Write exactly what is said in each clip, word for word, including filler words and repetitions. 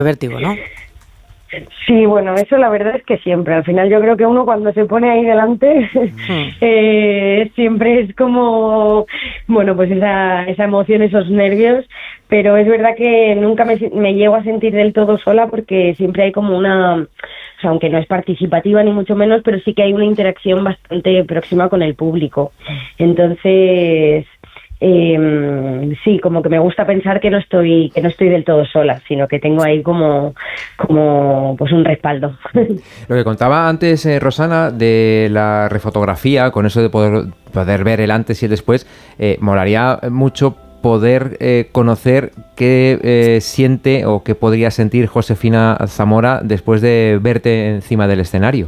vértigo, ¿no? Sí, bueno, eso la verdad es que siempre. Al final yo creo que uno cuando se pone ahí delante hmm. eh, siempre es como, bueno, pues esa, esa emoción, esos nervios, pero es verdad que nunca me, me llego a sentir del todo sola porque siempre hay como una, o sea, aunque no es participativa ni mucho menos, pero sí que hay una interacción bastante próxima con el público. Entonces... Eh, sí, como que me gusta pensar que no estoy que no estoy del todo sola, sino que tengo ahí como como pues un respaldo. Lo que contaba antes eh, Rosana de la refotografía, con eso de poder poder ver el antes y el después, eh, molaría mucho poder eh, conocer qué eh, siente o qué podría sentir Josefina Zamora después de verte encima del escenario.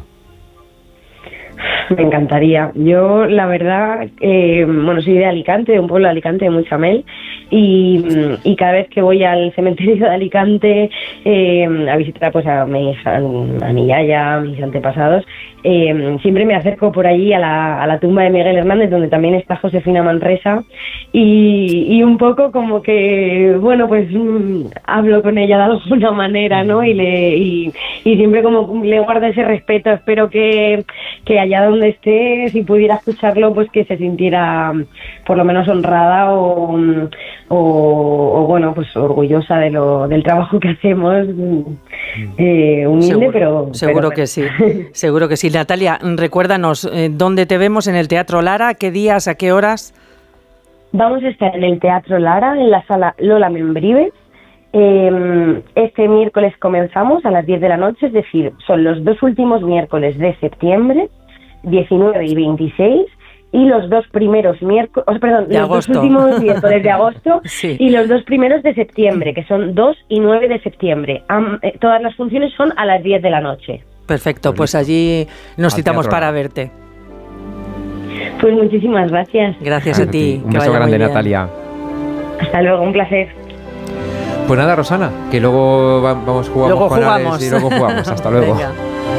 Me encantaría. Yo, la verdad, eh, bueno, soy de Alicante, de un pueblo de Alicante, de Mutxamel, y, y cada vez que voy al cementerio de Alicante eh, a visitar pues a mi, a, a mi yaya, a mis antepasados, eh, siempre me acerco por allí a la, a la tumba de Miguel Hernández, donde también está Josefina Manresa, y, y un poco como que, bueno, pues mm, hablo con ella de alguna manera, ¿no? Y, le, y, y siempre como le guardo ese respeto. Espero que, que allá donde esté, si pudiera escucharlo, pues que se sintiera por lo menos honrada o, o, o bueno, pues orgullosa de lo del trabajo que hacemos, eh, humilde, seguro, pero... Seguro pero, que sí, seguro que sí. Natalia, recuérdanos, eh, ¿dónde te vemos en el Teatro Lara? ¿Qué días, a qué horas? Vamos a estar en el Teatro Lara, en la sala Lola Membrives. Eh, este miércoles comenzamos a las diez de la noche, es decir, son los dos últimos miércoles de septiembre, diecinueve y veintiséis, y los dos primeros miércoles, oh, perdón, de los agosto. dos últimos miércoles de agosto sí. y los dos primeros de septiembre, que son dos y nueve de septiembre. Am, eh, todas las funciones son a las diez de la noche. Perfecto, pues allí nos citamos para verte. Pues muchísimas gracias. Gracias a, a ti. Un beso grande, Natalia. Hasta luego, un placer. Pues nada, Rosana, que luego vamos jugamos luego con jugamos. Alex y luego jugamos. Hasta luego. Venga.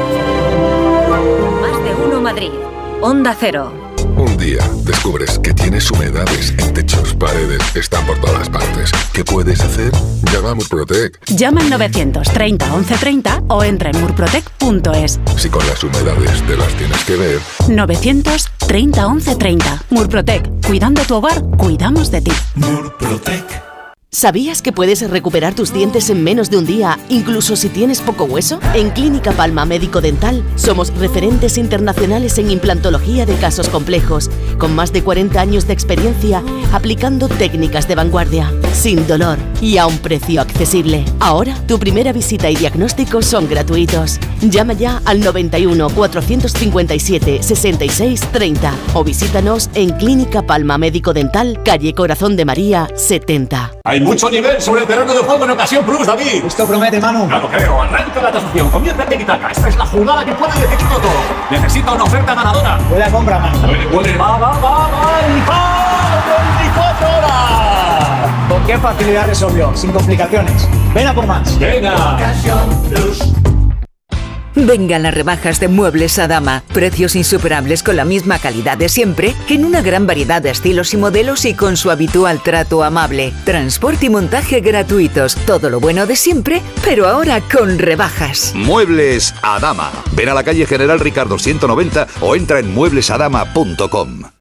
Más de uno Madrid. Onda Cero. Un día descubres que tienes humedades en techos, paredes, están por todas partes. ¿Qué puedes hacer? Llama a Murprotec. Llama al novecientos treinta once treinta o entra en murprotec punto es. Si con las humedades te las tienes que ver. novecientos treinta once treinta. Murprotec. Cuidando tu hogar, cuidamos de ti. Murprotec. ¿Sabías que puedes recuperar tus dientes en menos de un día, incluso si tienes poco hueso? En Clínica Palma Médico Dental somos referentes internacionales en implantología de casos complejos, con más de cuarenta años de experiencia aplicando técnicas de vanguardia, sin dolor y a un precio accesible. Ahora, tu primera visita y diagnóstico son gratuitos. Llama ya al noventa y uno, cuatrocientos cincuenta y siete, sesenta y seis, treinta o visítanos en Clínica Palma Médico Dental, calle Corazón de María, setenta. Hay mucho nivel sobre el terreno de juego en Ocasión Plus, David. Esto promete, Manu. Ya lo creo. Arranca la tasación. Comienza el tiki-taka. Esta es la jugada que puede decidirlo todo. Necesita una oferta ganadora. Puede compra, Manu. Puede, puede. Va, va, va, va. ¡Y veinticuatro horas! ¿Con qué facilidad resolvió? Sin complicaciones. Ven a por más. Venga. Ocasión Plus. Vengan las rebajas de Muebles Adama. Precios insuperables con la misma calidad de siempre, en una gran variedad de estilos y modelos y con su habitual trato amable. Transporte y montaje gratuitos. Todo lo bueno de siempre, pero ahora con rebajas. Muebles Adama. Ven a la calle General Ricardo ciento noventa o entra en muebles adama punto com.